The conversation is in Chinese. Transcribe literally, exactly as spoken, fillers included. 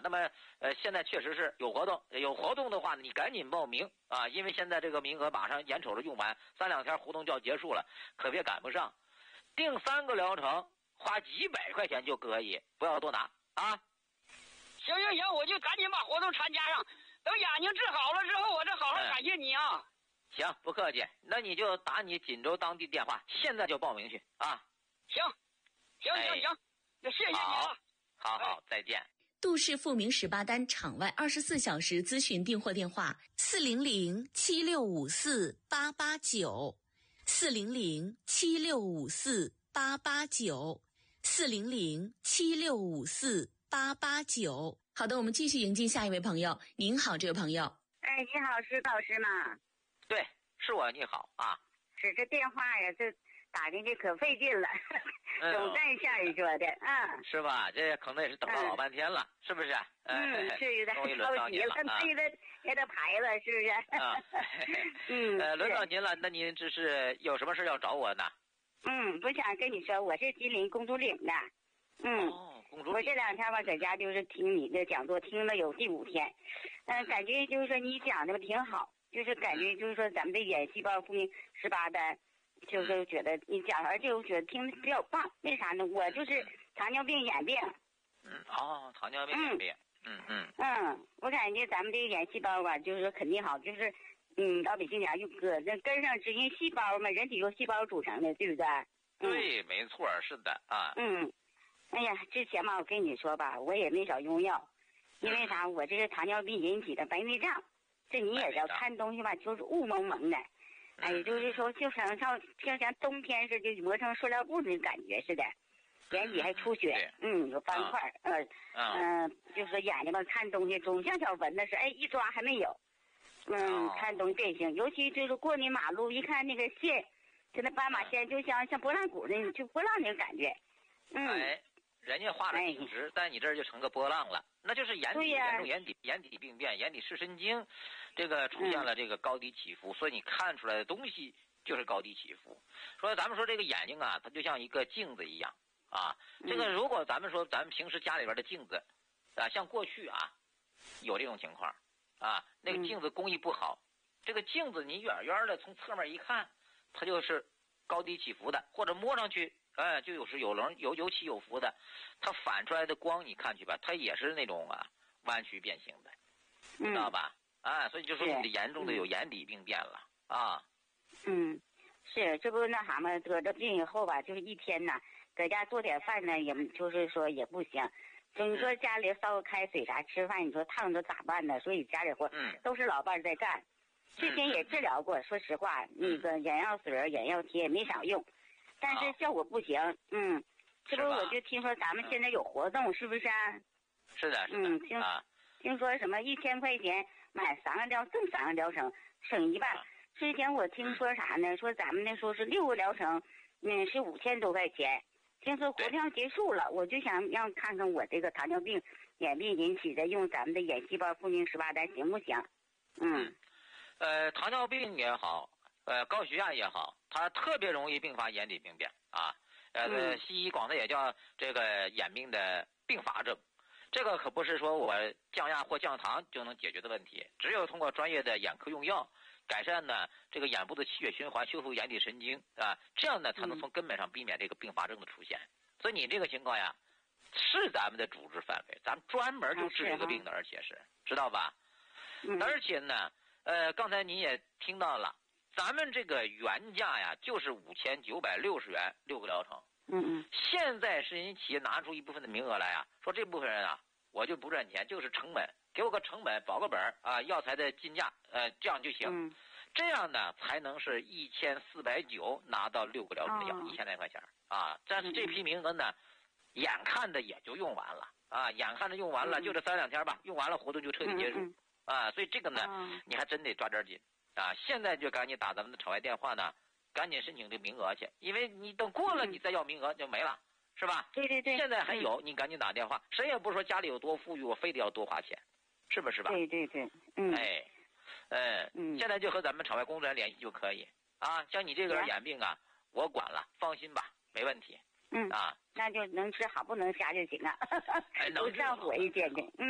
那么呃，现在确实是有活动，有活动的话呢，你赶紧报名啊，因为现在这个名额马上眼瞅着用完，三两天活动就要结束了，可别赶不上。订三个疗程，花几百块钱就可以，不要多拿啊。 行行行，我就赶紧把活动参加上，等眼睛治好了之后，我再好好感谢你啊。 嗯、行，不客气，那你就打你锦州当地电话，现在就报名去啊。 行，行行行，那、哎、谢谢你啊。 好好，再见。 杜氏复明十八单场外二十四小时咨询订货电话：四零零七六五四八八九，四零零七六五四八八九，四零零七六五四八八九。好的，我们继续迎接下一位朋友。您好，这位朋友。 哎，你好，是老师吗？ 对，是我。你好啊。 是这电话呀，这打进去可费劲了。总在线里说的啊、嗯， 是吧？这可能也是等了老半天了，嗯、是不是？ 嗯，是有点着急了，这个也得排了，是不是？ 啊， 嗯， 呃，轮到您了，那您这是有什么事要找我呢？ 嗯，我想跟你说，我是吉林公主岭的，嗯， 哦，公主岭。 我这两天吧，在家就是听你的讲座，听了有第五天，嗯、呃，感觉就是说你讲的挺好，就是感觉就是说咱们的眼细胞复明十八单。就是觉得你讲，而且我觉得听的比较棒，为啥呢？我就是糖尿病眼病。 嗯，哦，糖尿病眼病。嗯嗯嗯，我感觉咱们这个眼细胞吧，就是说肯定好，就是嗯，老百姓讲用搁那根上只因细胞嘛，人体由细胞组成的，对不对？ 嗯、对，没错，是的啊。 嗯，哎呀，之前嘛，我跟你说吧，我也没少用药，因为啥？我这是糖尿病引起的白内障，这你也知道，看东西吧，就是雾蒙蒙的。哎，就是说，就像像像像冬天似的，就磨成塑料布的感觉似的，眼底还出血，嗯，有斑块，呃，嗯、呃，就是说眼睛吧，看东西总像小蚊子似的，哎，一抓还没有，嗯，看东西变形，尤其就是过那马路，一看那个线，就那斑马线，就像像拨浪鼓那，就波浪那个感觉，嗯， 哎，人家画的挺直，哎、在你这儿就成个波浪了。那就是眼底严重眼底眼底病变，眼底视神经，这个出现了这个高低起伏，嗯、所以你看出来的东西就是高低起伏。说咱们说这个眼睛啊，它就像一个镜子一样啊。这个如果咱们说咱们平时家里边的镜子啊，像过去啊有这种情况啊，那个镜子工艺不好，嗯、这个镜子你远远的从侧面一看，它就是高低起伏的，或者摸上去。哎，就有时有棱有有起有伏的，它反出来的光你看去吧，它也是那种啊弯曲变形的，知道吧？嗯、啊，所以就说你的严重的有眼底病变了、嗯、啊。 嗯，是，这不那啥嘛，得这病以后吧，就是一天呐，搁家做点饭呢，也就是说也不行。就你说家里烧个开水啥吃饭，你说烫着咋办呢？所以家里活嗯都是老伴儿在干。之前也治疗过，说实话，那个眼药水、眼药贴也没少用。但是效果不行，嗯，这不我就听说咱们现在有活动，嗯、是不是啊？ 是的，是的。 嗯，听、 啊、 听说什么一千块钱买三个疗，挣三个疗程，省一半。啊、之前我听说啥呢？说咱们那时候是六个疗程，嗯，是五千多块钱。听说活动结束了，我就想让看看我这个糖尿病眼病引起的，用咱们的眼细胞复明十八单行不行？嗯， 呃，糖尿病也好，呃，高血压也好。它特别容易并发眼底病变啊，呃， 嗯、 西医管它也叫这个眼病的并发症，这个可不是说我降压或降糖就能解决的问题，只有通过专业的眼科用药，改善呢这个眼部的气血循环，修复眼底神经啊，这样呢才能从根本上避免这个并发症的出现。嗯、所以你这个情况呀，是咱们的主治范围，咱们专门就治这个病的，而且是知道吧？ 嗯、 而且呢，呃，刚才您也听到了。咱们这个原价呀，就是五千九百六十元六个疗程。 嗯嗯。 现在是人企业拿出一部分的名额来啊，说这部分人啊，我就不赚钱，就是成本，给我个成本，保个本啊，药材的进价，呃，这样就行。 嗯。 这样呢，才能是一千四百九拿到六个疗程的药，一千来块钱啊。但是这批名额呢，眼看着也就用完了啊，眼看着用完了， 嗯、 就这三两天吧，用完了活动就彻底结束、 嗯嗯、啊。所以这个呢， 嗯、 你还真得抓点紧。啊，现在就赶紧打咱们的场外电话呢，赶紧申请这名额去，因为你等过了你再要名额就没了，是吧？ 对对对。 现在还有，你赶紧打电话，谁也不说家里有多富裕，我非得要多花钱，是不是吧？ 对对对，嗯。 哎，嗯， 嗯， 现在就和咱们场外工作人员联系就可以啊。像你这个眼病啊，我管了，放心吧，没问题。 嗯啊， 那就能吃好，不能瞎就行啊， 哎， 都上火一点的。嗯。